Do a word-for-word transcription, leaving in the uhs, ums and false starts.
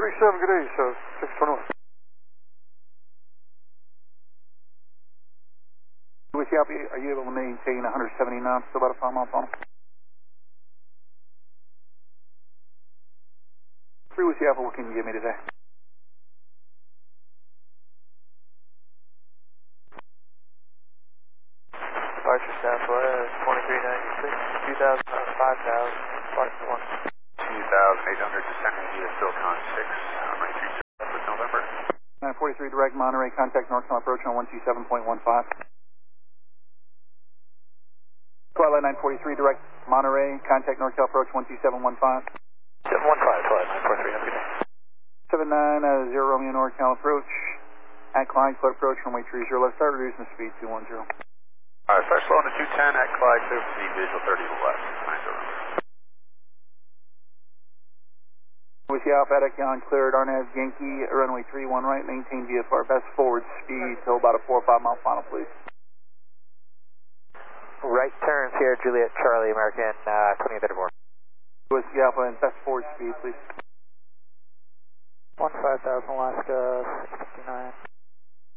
three seven, good day, so six twenty-one. With you, are you able to maintain one hundred seventy knots, still about a five mile funnel? Three with you, Alpha, what can you give me today? Departure Southwest, twenty-three ninety-six, two thousand, five thousand, departure one. two thousand eight hundred, descending via Silicon six, runway three seven with November. nine forty-three, direct Monterey, contact NorCal approach on one two seven point one five. Twilight nine forty-three, direct Monterey, contact NorCal approach one two seven one five. seven one five, Twilight nine forty-three, have a good day. seven nine zero Romeo NorCal approach, at Clyde, clear approach, runway three zero, let's start reducing the speed, two one zero. Alright, start slowing to two ten at Clyde, clear for speed, visual thirty to the left, nine zero. With you, Alpha, Etiquette, cleared, Arnaz, Yankee, runway three one right, maintain V F R, best forward speed till about a four or five mile final, please. Right turns here, Juliet, Charlie, American, uh, twenty thirty-four. With you, Alpha, and best forward speed, please. one five thousand, Alaska, six fifty-nine.